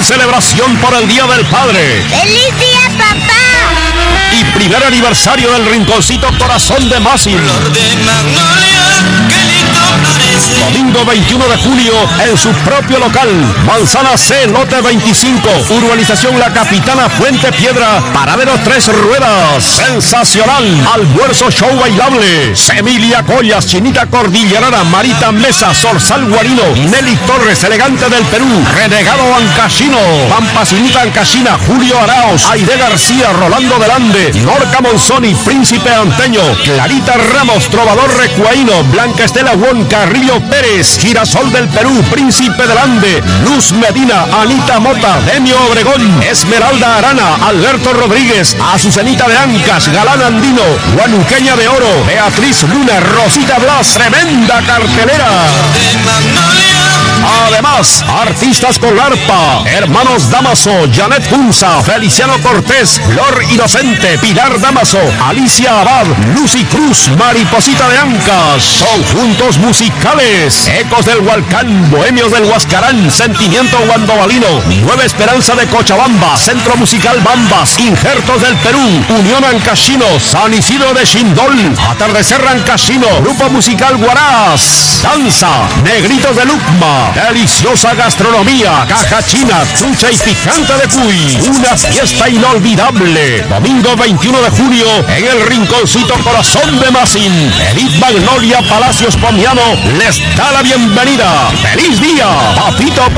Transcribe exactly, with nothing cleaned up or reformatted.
celebración por el Día del Padre. ¡Feliz día, papá! Y primer aniversario del Rinconcito Corazón de Masin. Flor de magnolia, qué lindo parece. Domingo veintiuno de julio en su propio local. Manzana C, lote veinticinco. Urbanización La Capitana, Puente Piedra. Paradero Tres Ruedas. Sensacional. Almuerzo show bailable. Emilia Collas, Chinita Cordillerana, Marita Mesa, Sorsal Guarino, Nelly Torres, Elegante del Perú, Renegado Ancashino, Pampacinita Ancashina, Julio Araos, Aide García, Rolando Delande, Norca Monzoni, Príncipe Anteño, Clarita Ramos, Trovador Recuaíno, Blanca Estela Won, Carrillo Pérez, Girasol del Perú, Príncipe Delande, Luz Medina, Anita Mota, Demio Obregón, Esmeralda Arana, Alberto Rodríguez, Azucenita de Ancas, Galán Andino, Guanuqueña de Oro, Beatriz Luna, Rosita Blas, tremenda cartelera. De magnolia. Además, artistas con arpa, Hermanos Damaso, Janet Punza, Feliciano Cortés, Flor Inocente, Pilar Damaso, Alicia Abad, Lucy Cruz, Mariposita de Ancas, conjuntos musicales, Ecos del Hualcán, Bohemios del Huascarán, Sentimiento Guandobalino, Nueva Esperanza de Cochabamba, Centro Musical Bambas, Injertos del Perú, Unión Ancashino, San Isidro de Xindol, Atardecer Ancashino, Grupo Musical Guarás, Danza, Negritos de Lucma, deliciosa gastronomía, caja china, dulce y picante de Puy, una fiesta inolvidable. Domingo veintiuno de julio en el Rinconcito Corazón de Masin. Edith Magnolia Palacios Pomiano les da la bienvenida. ¡Feliz día, papito!